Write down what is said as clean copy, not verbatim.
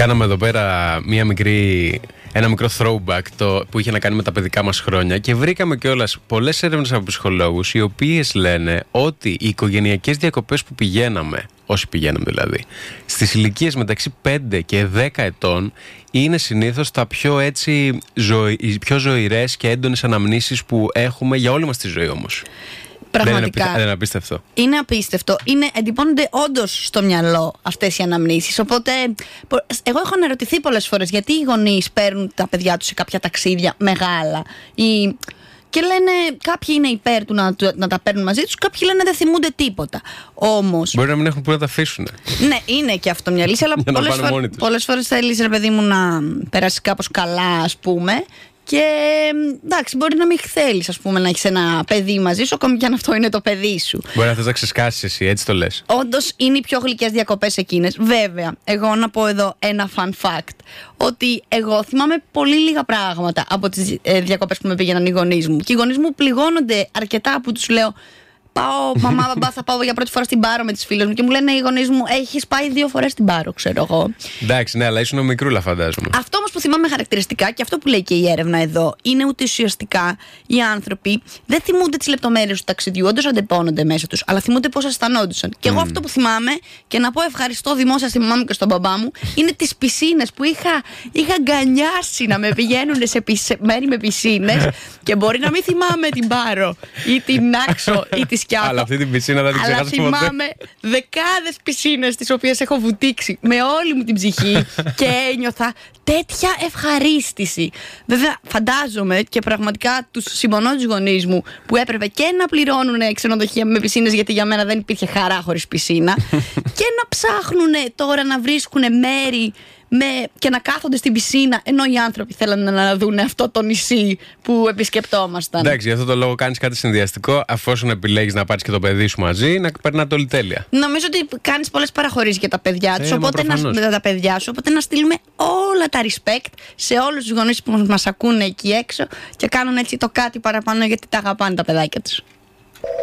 Κάναμε εδώ πέρα ένα μικρό throwback που είχε να κάνει με τα παιδικά μας χρόνια και βρήκαμε κιόλας πολλές έρευνες από ψυχολόγους οι οποίες λένε ότι οι οικογενειακές διακοπές που πηγαίναμε, όσοι πηγαίναμε δηλαδή, στις ηλικίες μεταξύ 5 και 10 ετών είναι συνήθως τα πιο οι πιο ζωηρές και έντονες αναμνήσεις που έχουμε για όλη μας τη ζωή όμως. Πραγματικά. Δεν είναι απίστευτο. Είναι απίστευτο. Εντυπώνονται όντως στο μυαλό αυτές οι αναμνήσεις. Οπότε, εγώ έχω αναρωτηθεί πολλές φορές γιατί οι γονείς παίρνουν τα παιδιά τους σε κάποια ταξίδια μεγάλα. Και λένε, κάποιοι είναι υπέρ του να τα παίρνουν μαζί τους, κάποιοι λένε δεν θυμούνται τίποτα. Όμως. Μπορεί να μην έχουν που να τα αφήσουν. Ναι, είναι και αυτό μια λύση, αλλά πολλές φορές θέλεις, ρε παιδί μου, να περάσει κάπως καλά, ας πούμε. Και εντάξει, μπορεί να μην θέλεις, ας πούμε, να έχεις ένα παιδί μαζί σου, ακόμη και αν αυτό είναι το παιδί σου. Μπορεί να θες να ξεσκάσεις εσύ, έτσι το λες. Όντως είναι οι πιο γλυκές διακοπές εκείνες. Βέβαια, εγώ να πω εδώ ένα fun fact. Ότι εγώ θυμάμαι πολύ λίγα πράγματα από τις διακοπές που με πήγαιναν οι γονείς μου. Και οι γονείς μου πληγώνονται αρκετά που τους λέω: πάω, μαμά, μπαμπά, θα πάω για πρώτη φορά στην Πάρο με τις φίλες μου. Και μου λένε οι γονείς μου: έχεις πάει 2 φορές στην Πάρο, ξέρω εγώ. Εντάξει, ναι, αλλά ήσουν μικρούλα, φαντάζομαι. Αυτό όμως που θυμάμαι χαρακτηριστικά και αυτό που λέει και η έρευνα εδώ είναι ότι ουσιαστικά οι άνθρωποι δεν θυμούνται τις λεπτομέρειες του ταξιδιού. Όντως αντεπώνονται μέσα τους, αλλά θυμούνται πώς αισθανόντουσαν. Και εγώ αυτό που θυμάμαι, και να πω ευχαριστώ δημόσια στη μαμά μου και στον μπαμπά μου, είναι τις πισίνες που είχα γκανιάσει να με πηγαίνουν σε μέρη με πισίνες. Και μπορεί να μην θυμάμαι την Πάρο ή την Άξο ή τη Σκιάθο. Αλλά αυτή την πισίνα δεν την ξεχάσω ποτέ. Αλλά θυμάμαι δεκάδες πισίνες τις οποίες έχω βουτήξει με όλη μου την ψυχή και ένιωθα τέτοια ευχαρίστηση. Βέβαια, φαντάζομαι και πραγματικά τους συμπονώ τους γονείς μου που έπρεπε και να πληρώνουν ξενοδοχεία με πισίνες, γιατί για μένα δεν υπήρχε χαρά χωρίς πισίνα, και να ψάχνουν τώρα να βρίσκουν μέρη και να κάθονται στην πισίνα, ενώ οι άνθρωποι θέλανε να δουν αυτό το νησί που επισκεπτόμασταν. Εντάξει, για αυτό το λόγο κάνεις κάτι συνδυαστικό, αφόσον επιλέγεις να πάρεις και το παιδί σου μαζί, να περνάτε όλοι τέλεια. Νομίζω ότι κάνεις πολλές παραχωρήσεις για τα παιδιά τους, οπότε να στείλουμε όλα τα respect σε όλους τους γονείς που μας ακούνε εκεί έξω και κάνουν έτσι το κάτι παραπάνω γιατί τα αγαπάνε τα παιδάκια τους.